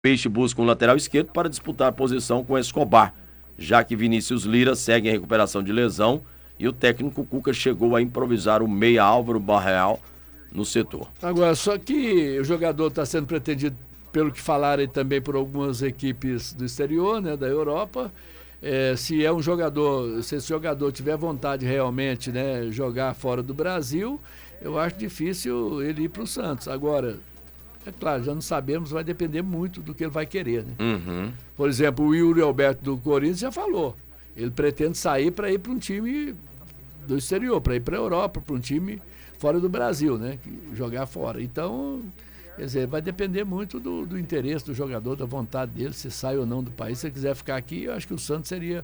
Peixe busca um lateral esquerdo para disputar a posição com Escobar, já que Vinícius Lira segue em recuperação de lesão e o técnico Cuca chegou a improvisar o meia Álvaro Barreal no setor. Agora, só que o jogador está sendo pretendido, pelo que falaram também por algumas equipes do exterior, né, da Europa. Se é um jogador, se esse jogador tiver vontade realmente, né, jogar fora do Brasil, eu acho difícil ele ir para o Santos. Agora, é claro, já não sabemos, vai depender muito do que ele vai querer, né? Uhum. Por exemplo, o Yuri Alberto do Corinthians já falou. Ele pretende sair para ir para um time do exterior, para ir para a Europa, para um time fora do Brasil, né? Jogar fora. Então, quer dizer, vai depender muito do interesse do jogador, da vontade dele, se sai ou não do país. Se ele quiser ficar aqui, eu acho que o Santos seria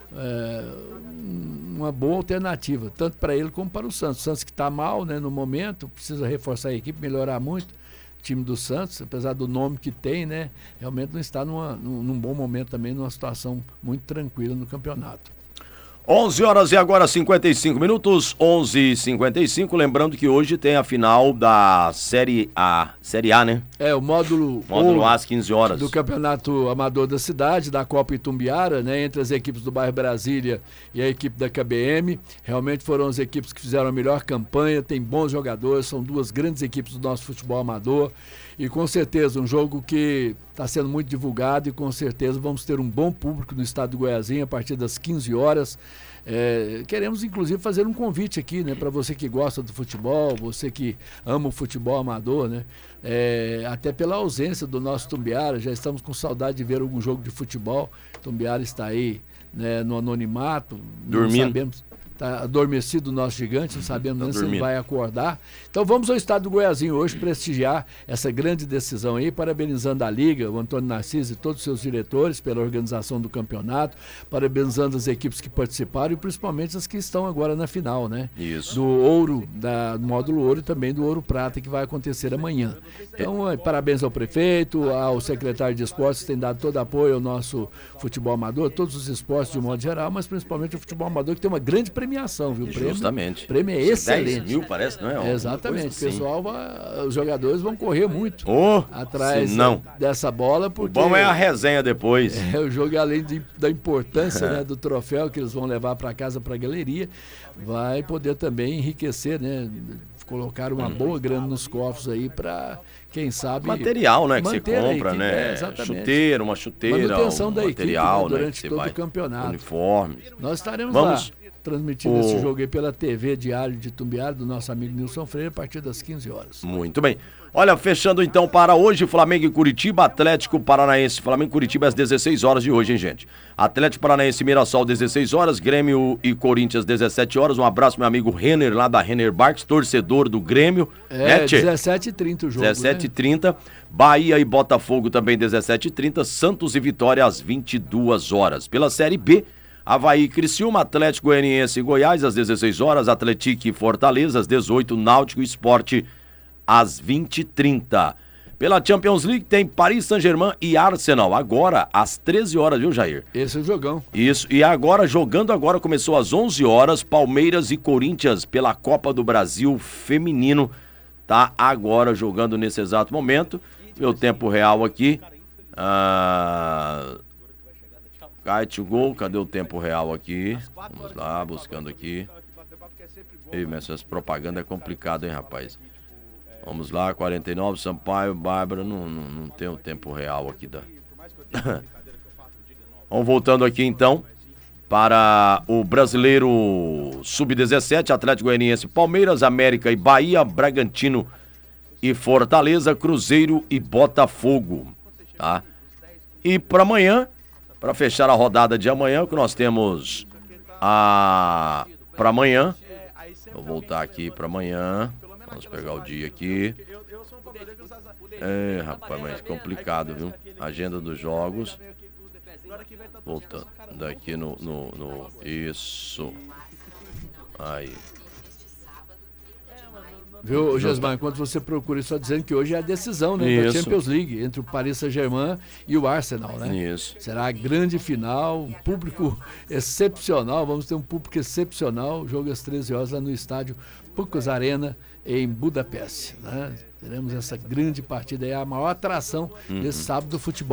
uma boa alternativa, tanto para ele como para o Santos. O Santos que está mal, né, no momento, precisa reforçar a equipe, melhorar muito. O time do Santos, apesar do nome que tem, né, realmente não está num bom momento também, numa situação muito tranquila no campeonato. 11 horas e agora 55 minutos, 11h55, lembrando que hoje tem a final da Série A, né? O módulo A às 15 horas. Do Campeonato Amador da cidade, da Copa Itumbiara, né? Entre as equipes do bairro Brasília e a equipe da KBM. Realmente foram as equipes que fizeram a melhor campanha, tem bons jogadores, são duas grandes equipes do nosso futebol amador. E com certeza um jogo que está sendo muito divulgado e com certeza vamos ter um bom público no estado do Goiazinho a partir das 15 horas. Queremos inclusive fazer um convite aqui, né, para você que gosta do futebol, você que ama o futebol amador, né, até pela ausência do nosso Tumbiara, já estamos com saudade de ver algum jogo de futebol. Tumbiara está aí, né, no anonimato, dormindo. Não sabemos. Está adormecido o nosso gigante, não sabemos nem se ele vai acordar. Então vamos ao estado do Goiazinho hoje prestigiar essa grande decisão aí, parabenizando a Liga, o Antônio Narciso e todos os seus diretores pela organização do campeonato, parabenizando as equipes que participaram e principalmente as que estão agora na final, né? Isso. Do ouro, do módulo ouro e também do ouro prata que vai acontecer amanhã. Então, parabéns ao prefeito, ao secretário de esportes que tem dado todo apoio ao nosso futebol amador, todos os esportes de um modo geral, mas principalmente o futebol amador que tem uma grande premiação, viu? Justamente. O prêmio é excelente. 10 mil parece, não é? Exatamente. Assim. O pessoal, os jogadores vão correr muito atrás dessa bola. Porque o bom é a resenha depois. O jogo, além da importância, né, do troféu que eles vão levar para casa, para a galeria, vai poder também enriquecer, né? Colocar uma boa grana nos cofres aí para, quem sabe... Material, né? Que você compra, equipe, né? Exatamente. Uma chuteira, manutenção da material, equipe, né, durante que todo o campeonato. Uniforme. Nós estaremos lá transmitindo esse jogo aí pela TV Diário de Tumbiara, do nosso amigo Nilson Freire, a partir das 15 horas. Muito bem. Olha, fechando então para hoje, Flamengo e Curitiba, Atlético Paranaense. Flamengo e Curitiba às 16 horas de hoje, hein, gente? Atlético Paranaense e Mirassol, 16 horas. Grêmio e Corinthians, 17 horas. Um abraço, meu amigo Renner, lá da Renner Barks, torcedor do Grêmio. 17h30 o jogo, 17h30. Né? Bahia e Botafogo também, 17h30. Santos e Vitória às 22 horas. Pela Série B, Avaí, Criciúma, Atlético Goianiense e Goiás às 16 horas, Atlético e Fortaleza às 18, Náutico e Sport às 20h30. Pela Champions League tem Paris Saint-Germain e Arsenal, agora às 13 horas, viu, Jair? Esse é o jogão. Isso, e agora, começou às 11 horas, Palmeiras e Corinthians pela Copa do Brasil Feminino, tá agora jogando nesse exato momento. Meu tempo real aqui, Kite Gol, cadê o tempo real aqui? Vamos lá, buscando aqui. Ei, mas essas propagandas é complicado, hein, rapaz? Vamos lá, 49, Sampaio, Bárbara, não tem o tempo real aqui da... Vamos voltando aqui então para o Brasileiro Sub-17, Atlético Goianiense, Palmeiras, América e Bahia, Bragantino e Fortaleza, Cruzeiro e Botafogo, tá? E para amanhã, para fechar a rodada de amanhã, o que nós temos para amanhã, vou voltar aqui para amanhã, vamos pegar o dia aqui. Rapaz, mas complicado, viu? Agenda dos jogos. Voltando daqui no isso. Aí. Viu, Gesmar, enquanto você procura, só dizendo que hoje é a decisão, né, da Champions League, entre o Paris Saint-Germain e o Arsenal, né? Isso. Será a grande final, um público excepcional, vamos ter um público excepcional, jogo às 13 horas lá no estádio Pucos Arena, em Budapeste, né? Teremos essa grande partida aí, a maior atração desse sábado do futebol.